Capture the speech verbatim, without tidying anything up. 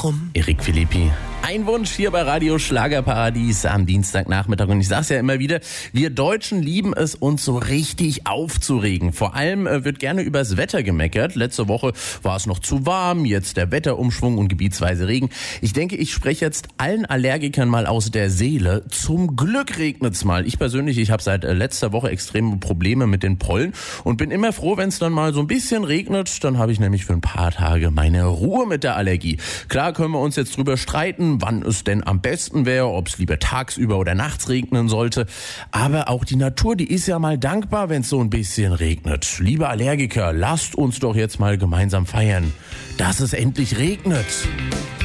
warum? Erik Philippi. Ein Wunsch hier bei Radio Schlagerparadies am Dienstagnachmittag. Und ich sag's ja immer wieder, wir Deutschen lieben es, uns so richtig aufzuregen. Vor allem äh, wird gerne übers Wetter gemeckert. Letzte Woche war es noch zu warm, jetzt der Wetterumschwung und gebietsweise Regen. Ich denke, ich spreche jetzt allen Allergikern mal aus der Seele. Zum Glück regnet's mal. Ich persönlich, ich habe seit äh, letzter Woche extreme Probleme mit den Pollen und bin immer froh, wenn es dann mal so ein bisschen regnet. Dann habe ich nämlich für ein paar Tage meine Ruhe mit der Allergie. Klar können wir uns jetzt drüber streiten, wann es denn am besten wäre, ob es lieber tagsüber oder nachts regnen sollte. Aber auch die Natur, die ist ja mal dankbar, wenn es so ein bisschen regnet. Liebe Allergiker, lasst uns doch jetzt mal gemeinsam feiern, dass es endlich regnet.